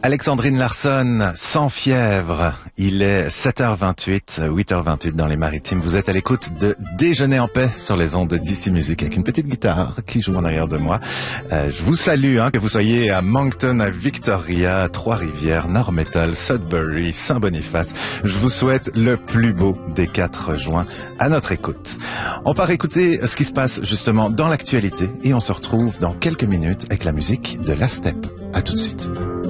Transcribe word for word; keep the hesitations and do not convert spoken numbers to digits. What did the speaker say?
Alexandrine Larsson, sans fièvre. Il est sept heures vingt-huit, huit heures vingt-huit dans les Maritimes. Vous êtes à l'écoute de Déjeuner en paix sur les ondes d'I C Music avec une petite guitare qui joue en arrière de moi. Euh, je vous salue, hein, que vous soyez à Moncton, à Victoria, Trois-Rivières, Normetal, Sudbury, Saint-Boniface. Je vous souhaite le plus beau des quatre juin à notre écoute. On part écouter ce qui se passe justement dans l'actualité et on se retrouve dans quelques minutes avec la musique de La Steppe. À tout de suite.